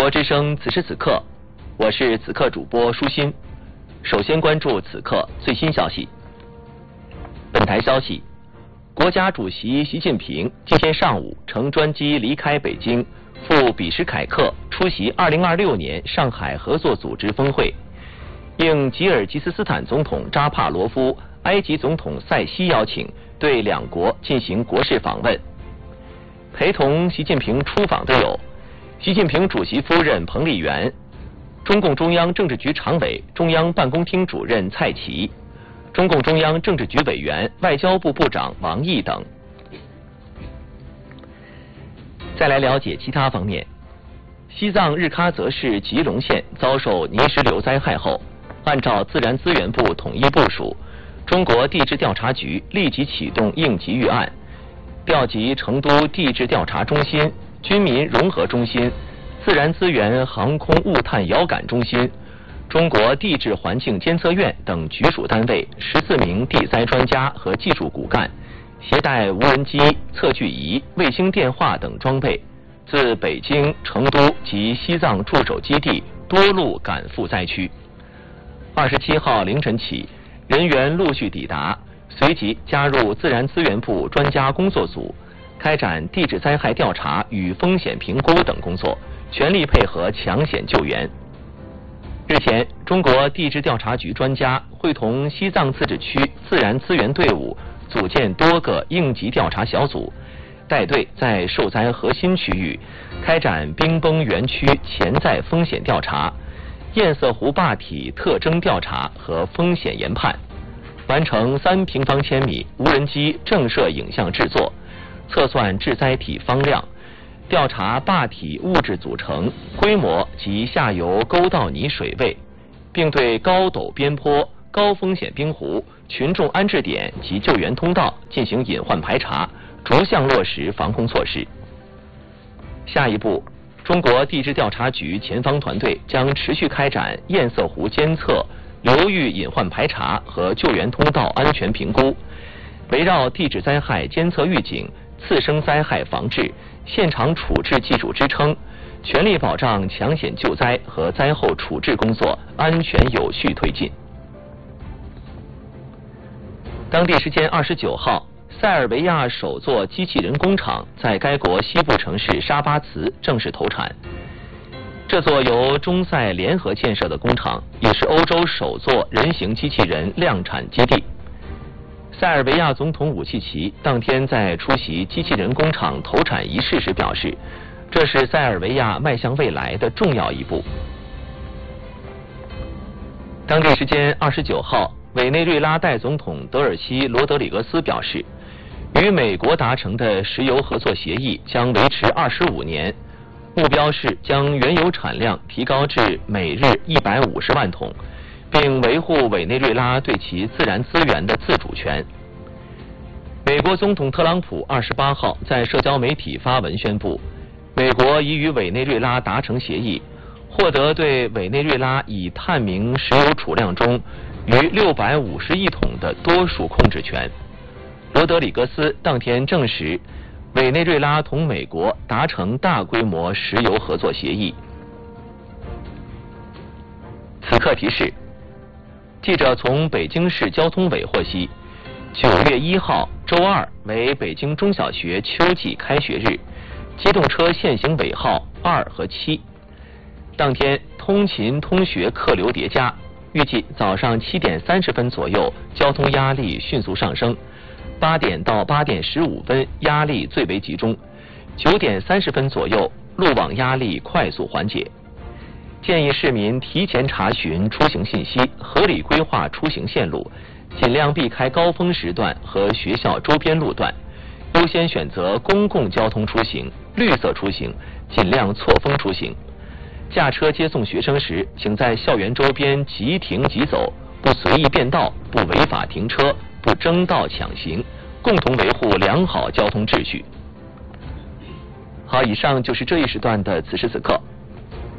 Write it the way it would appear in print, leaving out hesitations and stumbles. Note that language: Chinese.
国之声此时此刻，我是此刻主播舒心。首先关注此刻最新消息。本台消息，国家主席习近平今天上午乘专机离开北京，赴比什凯克出席2026年上海合作组织峰会。应吉尔吉斯斯坦总统扎帕罗夫、埃及总统塞西邀请，对两国进行国事访问。陪同习近平出访的有习近平主席夫人彭丽媛、中共中央政治局常委、中央办公厅主任蔡奇、中共中央政治局委员、外交部部长王毅等。再来了解其他方面。西藏日喀则市吉隆县遭受泥石流灾害后，按照自然资源部统一部署，中国地质调查局立即启动应急预案，调集成都地质调查中心、军民融合中心、自然资源航空物探遥感中心、中国地质环境监测院等局属单位14名地灾专家和技术骨干，携带无人机、测距仪、卫星电话等装备，自北京、成都及西藏驻守基地多路赶赴灾区。27号凌晨起，人员陆续抵达，随即加入自然资源部专家工作组，开展地质灾害调查与风险评估等工作，全力配合抢险救援。日前，中国地质调查局专家会同西藏自治区自然资源队伍组建多个应急调查小组，带队在受灾核心区域开展冰崩园区潜在风险调查、堰塞湖坝体特征调查和风险研判，完成3平方千米无人机正摄影像制作，测算治灾体方量，调查坝体物质组成、规模及下游沟道泥水位，并对高陡边坡、高风险冰湖、群众安置点及救援通道进行隐患排查，逐项落实防控措施。下一步，中国地质调查局前方团队将持续开展堰塞湖监测、流域隐患排查和救援通道安全评估，围绕地质灾害监测预警、次生灾害防治、现场处置技术支撑，全力保障抢险救灾和灾后处置工作安全有序推进。当地时间29号，塞尔维亚首座机器人工厂在该国西部城市沙巴茨正式投产。这座由中塞联合建设的工厂，也是欧洲首座人形机器人量产基地。塞尔维亚总统武契奇当天在出席机器人工厂投产仪式时表示，这是塞尔维亚迈向未来的重要一步。当地时间29号，委内瑞拉代总统德尔西·罗德里格斯表示，与美国达成的石油合作协议将维持25年，目标是将原油产量提高至每日150万桶，并维护委内瑞拉对其自然资源的自主权。美国总统特朗普28号在社交媒体发文宣布，美国已与委内瑞拉达成协议，获得对委内瑞拉已探明石油储量中逾650亿桶的多数控制权。罗德里格斯当天证实，委内瑞拉同美国达成大规模石油合作协议。此刻提示，记者从北京市交通委获悉，9月1号周二为北京中小学秋季开学日，机动车限行尾号2和7。当天通勤通学客流叠加，预计早上7点30分左右交通压力迅速上升，8点到8点15分压力最为集中，9点30分左右路网压力快速缓解。建议市民提前查询出行信息，合理规划出行线路，尽量避开高峰时段和学校周边路段，优先选择公共交通出行、绿色出行，尽量错峰出行。驾车接送学生时，请在校园周边即停即走，不随意变道，不违法停车，不争道抢行，共同维护良好交通秩序。好，以上就是这一时段的此时此刻。